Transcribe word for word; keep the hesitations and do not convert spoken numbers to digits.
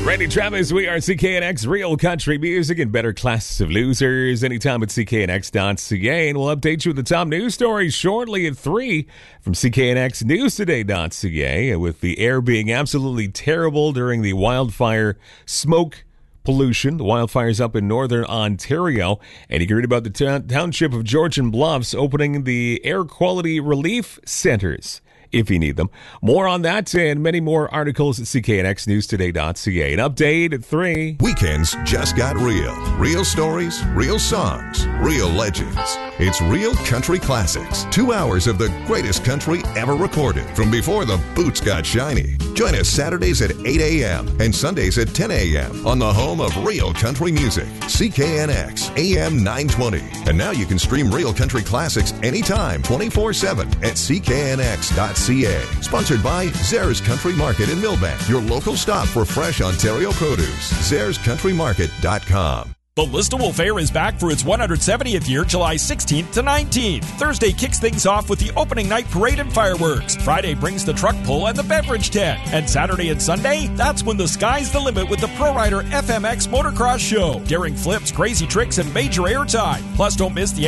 Randy Travis, we are C K N X, real country music and better classes of losers. Anytime at C K N X dot C A. And we'll update you with the top news stories shortly at three from C K N X News Today dot C A. With the air being absolutely terrible during the wildfire smoke pollution, the wildfires up in northern Ontario. And you can read about the t- township of Georgian Bluffs opening the air quality relief centers if you need them. More on that and many more articles at C K N X News Today dot C A. An update at three. Weekends just got real. Real stories, real songs, real legends. It's Real Country Classics. Two hours of the greatest country ever recorded from before the boots got shiny. Join us Saturdays at eight a.m. and Sundays at ten a.m. on the home of real country music, C K N X A M nine twenty. And now you can stream Real Country Classics anytime, twenty-four seven at C K N X dot C A. Sponsored by Zares Country Market in Millbank, your local stop for fresh Ontario produce. Zares Country Market dot com. The Listowel Fair is back for its one hundred seventieth year, July sixteenth to nineteenth. Thursday kicks things off with the opening night parade and fireworks. Friday brings the truck pull and the beverage tent. And Saturday and Sunday, that's when the sky's the limit with the Pro Rider F M X Motocross Show. Daring flips, crazy tricks, and major airtime. Plus, don't miss the